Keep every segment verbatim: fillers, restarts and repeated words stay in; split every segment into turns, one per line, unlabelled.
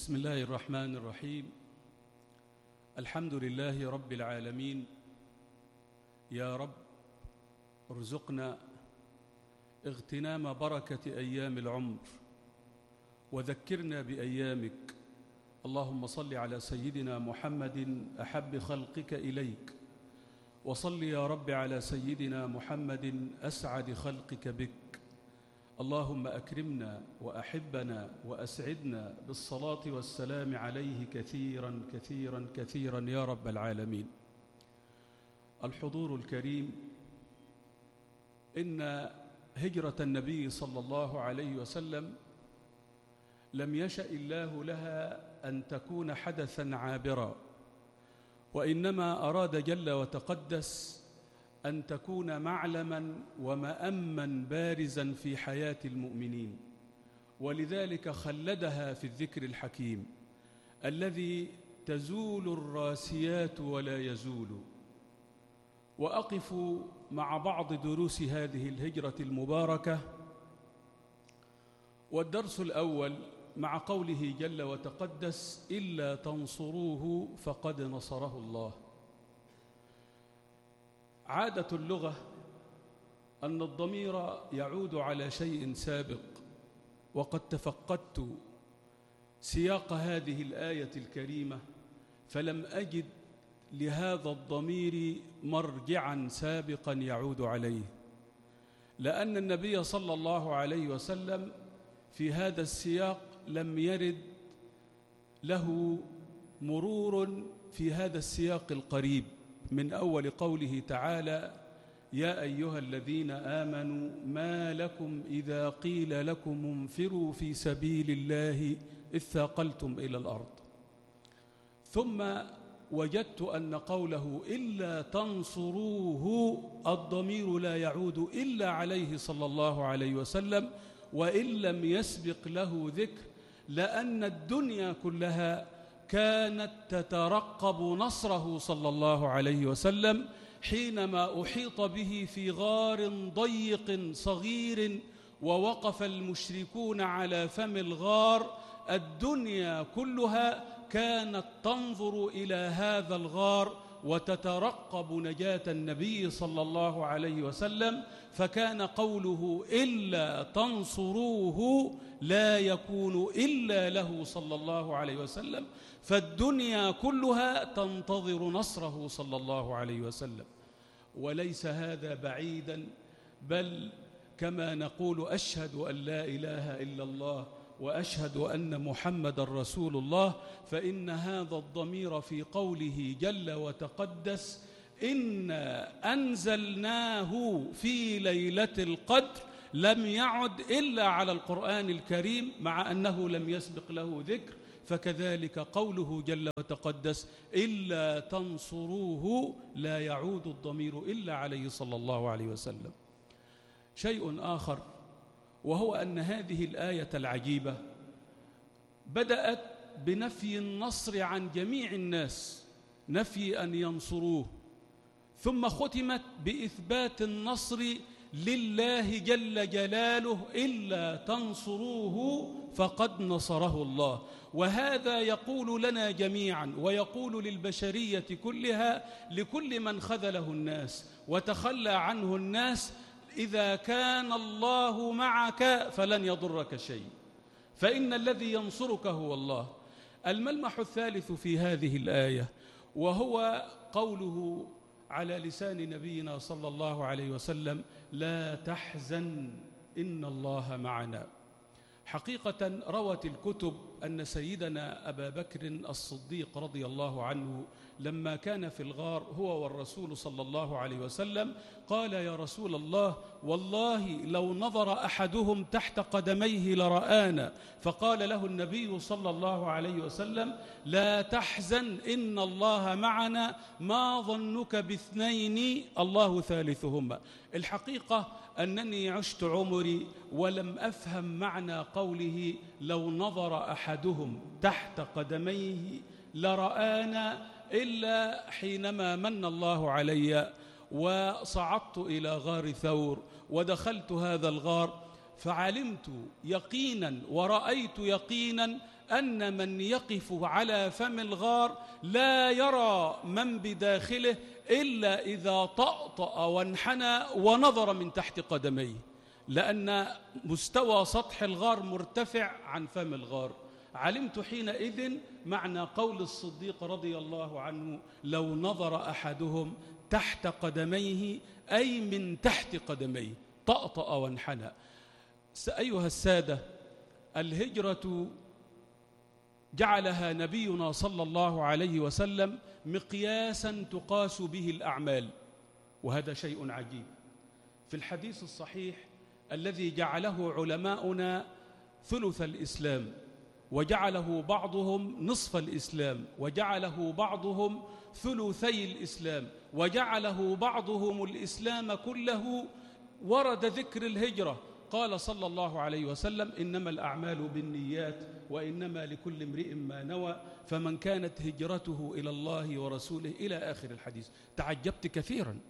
بسم الله الرحمن الرحيم. الحمد لله رب العالمين. يا رب ارزقنا اغتنام بركة أيام العمر وذكرنا بأيامك. اللهم صل على سيدنا محمد أحب خلقك إليك، وصل يا رب على سيدنا محمد أسعد خلقك بك. اللهم أكرمنا وأحبنا وأسعدنا بالصلاة والسلام عليه كثيرا كثيرا كثيرا يا رب العالمين. الحضور الكريم، إن هجرة النبي صلى الله عليه وسلم لم يشأ الله لها أن تكون حدثا عابرا، وإنما أراد جل وتقدس أن تكون معلما ومأما بارزا في حياة المؤمنين، ولذلك خلدها في الذكر الحكيم الذي تزول الراسيات ولا يزول. وأقف مع بعض دروس هذه الهجرة المباركة، والدرس الأول مع قوله جل وتقدس: إلا تنصروه فقد نصره الله. عادة اللغة أن الضمير يعود على شيء سابق، وقد تفقدت سياق هذه الآية الكريمة فلم أجد لهذا الضمير مرجعا سابقا يعود عليه، لأن النبي صلى الله عليه وسلم في هذا السياق لم يرد له مرور في هذا السياق القريب من أول قوله تعالى: يا أيها الذين آمنوا ما لكم إذا قيل لكم انفروا في سبيل الله إذ ثاقلتم إلى الأرض. ثم وجدت أن قوله إلا تنصروه الضمير لا يعود إلا عليه صلى الله عليه وسلم، وإن لم يسبق له ذكر، لأن الدنيا كلها كانت تترقب نصره صلى الله عليه وسلم حينما أحيط به في غار ضيق صغير ووقف المشركون على فم الغار. الدنيا كلها كانت تنظر إلى هذا الغار وتترقب نجاة النبي صلى الله عليه وسلم، فكان قوله إلا تنصروه لا يكون إلا له صلى الله عليه وسلم، فالدنيا كلها تنتظر نصره صلى الله عليه وسلم. وليس هذا بعيدا، بل كما نقول أشهد أن لا إله إلا الله وأشهد أن محمد رسول الله، فإن هذا الضمير في قوله جل وتقدس إنا أنزلناه في ليلة القدر لم يعد إلا على القرآن الكريم، مع أنه لم يسبق له ذكر. فكذلك قوله جل وتقدس إلا تنصروه لا يعود الضمير إلا عليه صلى الله عليه وسلم. شيء آخر، وهو أن هذه الآية العجيبة بدأت بنفي النصر عن جميع الناس، نفي أن ينصروه، ثم ختمت بإثبات النصر لله جل جلاله: إلا تنصروه فقد نصره الله. وهذا يقول لنا جميعا، ويقول للبشرية كلها، لكل من خذله الناس وتخلى عنه الناس: إذا كان الله معك فلن يضرك شيء، فإن الذي ينصرك هو الله. الملمح الثالث في هذه الآية، وهو قوله على لسان نبينا صلى الله عليه وسلم: لا تحزن إن الله معنا. حقيقة روت الكتب أن سيدنا أبا بكر الصديق رضي الله عنه لما كان في الغار هو والرسول صلى الله عليه وسلم قال: يا رسول الله، والله لو نظر أحدهم تحت قدميه لرآنا. فقال له النبي صلى الله عليه وسلم: لا تحزن إن الله معنا، ما ظنك باثنين الله ثالثهما. الحقيقة أنني عشت عمري ولم أفهم معنى قوله لو نظر أحدهم تحت قدميه لرآنا إلا حينما من الله علي وصعدت إلى غار ثور ودخلت هذا الغار، فعلمت يقينا ورأيت يقينا أن من يقف على فم الغار لا يرى من بداخله إلا إذا طأطأ وانحنى ونظر من تحت قدميه، لأن مستوى سطح الغار مرتفع عن فم الغار. علمت حينئذ معنى قول الصديق رضي الله عنه: لو نظر أحدهم تحت قدميه، أي من تحت قدميه، طأطأ وانحنى. أيها السادة، الهجرة جعلها نبينا صلى الله عليه وسلم مقياسا تقاس به الأعمال، وهذا شيء عجيب. في الحديث الصحيح الذي جعله علماؤنا ثلث الإسلام، وجعله بعضهم نصف الإسلام، وجعله بعضهم ثلثي الإسلام، وجعله بعضهم الإسلام كله، ورد ذكر الهجرة. قال صلى الله عليه وسلم: إنما الأعمال بالنيات وإنما لكل امرئ ما نوى، فمن كانت هجرته إلى الله ورسوله، إلى آخر الحديث. تعجبت كثيرا.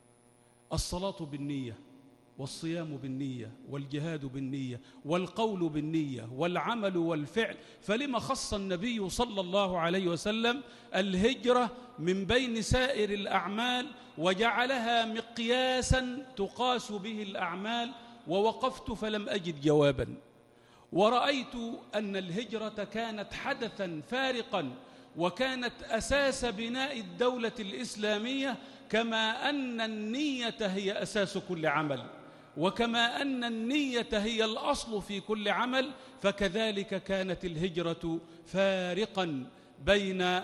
الصلاة بالنية، والصيام بالنية، والجهاد بالنية، والقول بالنية، والعمل والفعل، فلما خص النبي صلى الله عليه وسلم الهجرة من بين سائر الأعمال وجعلها مقياسا تقاس به الأعمال؟ ووقفت فلم أجد جوابا، ورأيت أن الهجرة كانت حدثا فارقا، وكانت أساس بناء الدولة الإسلامية، كما أن النية هي أساس كل عمل، وكما أن النية هي الأصل في كل عمل، فكذلك كانت الهجرة فارقا بين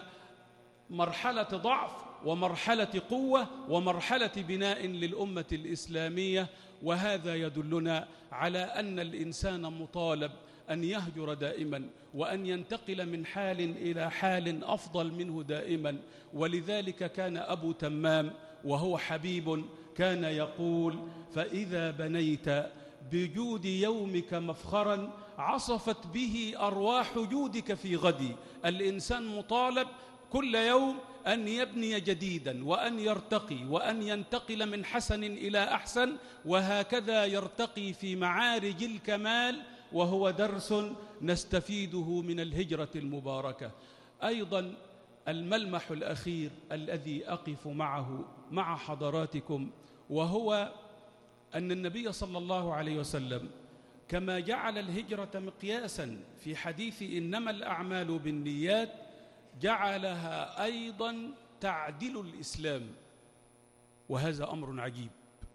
مرحلة ضعف ومرحلة قوة ومرحلة بناء للأمة الإسلامية. وهذا يدلنا على أن الإنسان مطالب أن يهجر دائما، وأن ينتقل من حال إلى حال أفضل منه دائما. ولذلك كان أبو تمام وهو حبيب كان يقول: فإذا بنيت بجود يومك مفخرا عصفت به أرواح جودك في غدي. الإنسان مطالب كل يوم أن يبني جديدا، وأن يرتقي، وأن ينتقل من حسن إلى أحسن، وهكذا يرتقي في معارج الكمال، وهو درس نستفيده من الهجرة المباركة. أيضا الملمح الأخير الذي أقف معه مع حضراتكم، وهو أن النبي صلى الله عليه وسلم كما جعل الهجرة مقياسا في حديث إنما الأعمال بالنيات، جعلها أيضا تعدل الإسلام، وهذا أمر عجيب.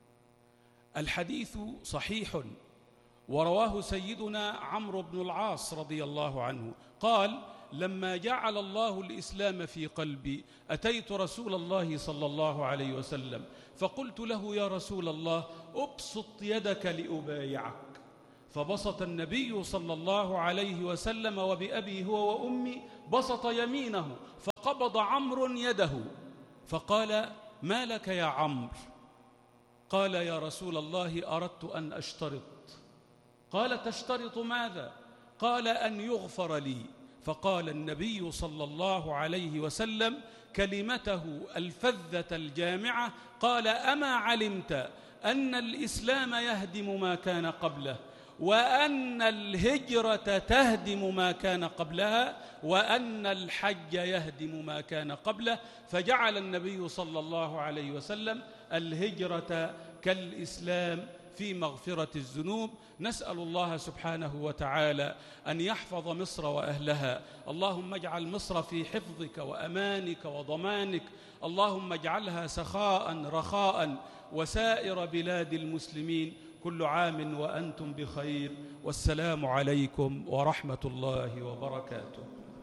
الحديث صحيح، ورواه سيدنا عمرو بن العاص رضي الله عنه قال: لما جعل الله الإسلام في قلبي أتيت رسول الله صلى الله عليه وسلم فقلت له: يا رسول الله، أبسط يدك لأبايعك. فبسط النبي صلى الله عليه وسلم، وبأبي هو وأمي، بسط يمينه فقبض عمرو يده فقال: ما لك يا عمرو؟ قال: يا رسول الله، أردت أن أشترط. قال: تشترط ماذا؟ قال: أن يغفر لي. فقال النبي صلى الله عليه وسلم كلمته الفذة الجامعة، قال: أما علمت أن الإسلام يهدم ما كان قبله، وأن الهجرة تهدم ما كان قبلها، وأن الحج يهدم ما كان قبله؟ فجعل النبي صلى الله عليه وسلم الهجرة كالإسلام في مغفرة الذنوب. نسأل الله سبحانه وتعالى أن يحفظ مصر وأهلها. اللهم اجعل مصر في حفظك وأمانك وضمانك. اللهم اجعلها سخاء رخاء، وسائر بلاد المسلمين. كل عام وأنتم بخير، والسلام عليكم ورحمة الله وبركاته.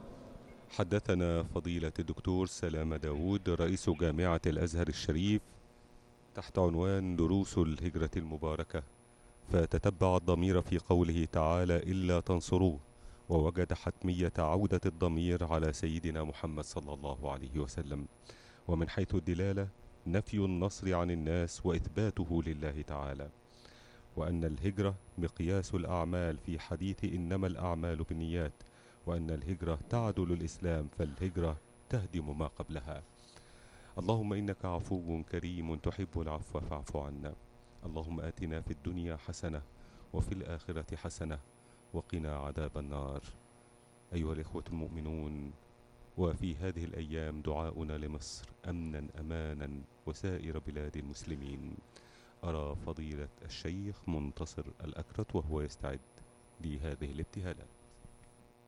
حدثنا فضيلة الدكتور سلام داود رئيس جامعة الأزهر الشريف تحت عنوان دروس الهجرة المباركة، فتتبع الضمير في قوله تعالى: إلا تنصروه، ووجد حتمية عودة الضمير على سيدنا محمد صلى الله عليه وسلم. ومن حيث الدلالة نفي النصر عن الناس وإثباته لله تعالى، وأن الهجرة مقياس الأعمال في حديث إنما الأعمال بالنيات، وأن الهجرة تعدل الإسلام، فالهجرة تهدم ما قبلها. اللهم إنك عفو كريم تحب العفو فاعف عنا. اللهم آتنا في الدنيا حسنة وفي الآخرة حسنة وقنا عذاب النار. أيها الإخوة المؤمنون، وفي هذه الأيام دعاؤنا لمصر أمنا أمانا وسائر بلاد المسلمين. أرى فضيلة الشيخ منتصر الأكرت وهو يستعد لهذه الابتهالات.